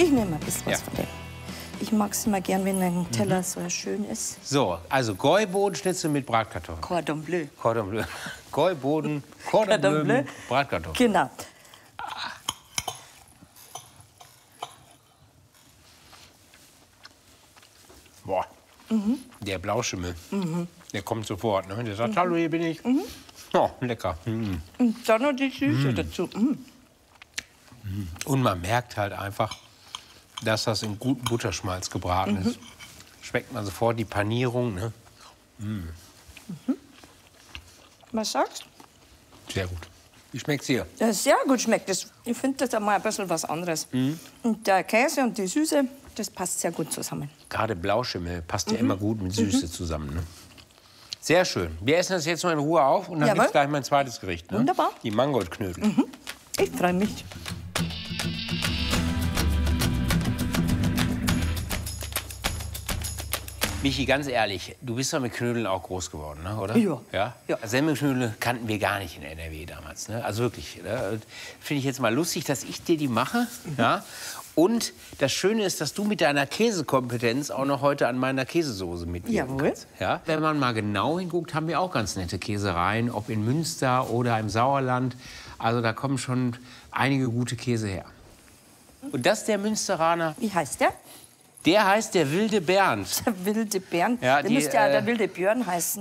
Ich nehme ein bisschen was Ja. von dem. Ich mag es immer gern, wenn ein Teller so schön ist. So, also Gäubodenschnitzel mit Bratkartoffeln. Cordon bleu. Cordon bleu. Gäuboden, Cordon bleu mit Bratkartoffeln. Genau. Boah, der Blauschimmel, der kommt sofort. Ne? Der sagt, hallo, hier bin ich. Oh, lecker. Und dann noch die Süße dazu. Und man merkt halt einfach, dass das in gutem Butterschmalz gebraten ist. Schmeckt man sofort die Panierung. Ne? Was sagst du? Sehr gut. Wie schmeckt's dir? Sehr gut schmeckt es. Ich finde das einmal ein bisschen was anderes. Und der Käse und die Süße, das passt sehr gut zusammen. Gerade Blauschimmel passt ja immer gut mit Süße zusammen. Ne? Sehr schön. Wir essen das jetzt mal in Ruhe auf und dann Jawohl. gibt's gleich mein zweites Gericht. Ne? Wunderbar. Die Mangoldknödel. Ich freue mich. Michi, ganz ehrlich, du bist doch mit Knödeln auch groß geworden, ne? Oder? Ja. Ja? Ja. Semmelknödel kannten wir gar nicht in NRW damals. Ne? Also wirklich. Ne? Finde ich jetzt mal lustig, dass ich dir die mache. Ja? Und das Schöne ist, dass du mit deiner Käsekompetenz auch noch heute an meiner Käsesoße mitwirken Jawohl. kannst. Ja? Wenn man mal genau hinguckt, haben wir auch ganz nette Käsereien, ob in Münster oder im Sauerland. Also da kommen schon einige gute Käse her. Und das ist der Münsteraner. Wie heißt der? Der heißt der wilde Bernd. Der wilde Bernd. Ja, der die, müsste ja der wilde Björn heißen.